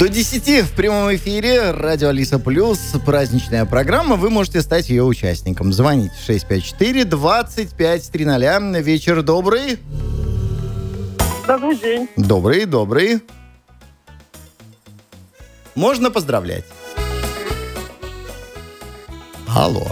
До 10 в прямом эфире радио Алиса Плюс, праздничная программа. Вы можете стать ее участником. Звоните 654-2530. Вечер добрый. Добрый день. Добрый. Можно поздравлять. Алло.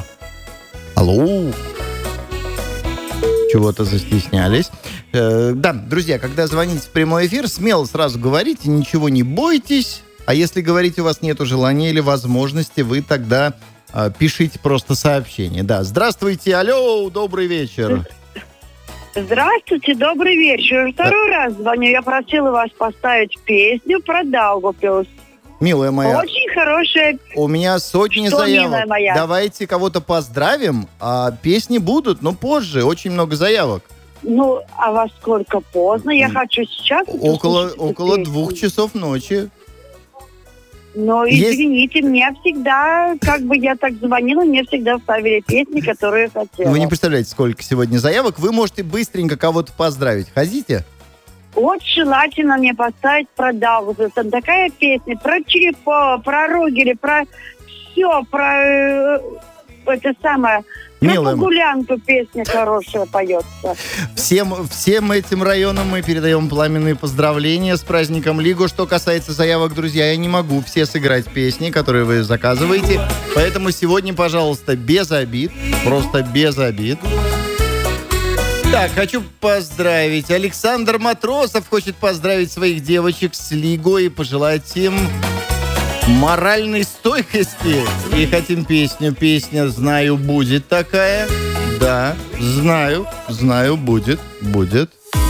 Чего-то застеснялись. Да, друзья, когда звоните в прямой эфир, смело сразу говорите, ничего не бойтесь. А если говорить у вас нету желания или возможности, вы тогда пишите просто сообщение. Да, здравствуйте, алло, добрый вечер. Здравствуйте, добрый вечер. Второй раз звоню. Я просила вас поставить песню про Даугавпилс. Милая моя, очень хорошая. У меня сотни Что, заявок. милая моя? Давайте кого-то поздравим, а песни будут, но позже. Очень много заявок. Ну, а во сколько поздно? Я хочу сейчас. Около 2 часов ночи. Но извините, мне всегда, я так звонила, мне всегда ставили песни, которые я хотела. Вы не представляете, сколько сегодня заявок. Вы можете быстренько кого-то поздравить. Хотите? Очень желательно мне поставить про Даугавпилс. Там такая песня про черепа, про Рогеля, про все, про это самое... Про Погулянку песня хорошая поется. Всем этим районам мы передаем пламенные поздравления с праздником Лигу. Что касается заявок, друзья, я не могу все сыграть песни, которые вы заказываете. Поэтому сегодня, пожалуйста, без обид. Просто без обид. Так, хочу поздравить. Александр Матросов хочет поздравить своих девочек с Лигой и пожелать им моральной стойкости. И хотим песню. Песня «Знаю, будет такая». Да, знаю, будет.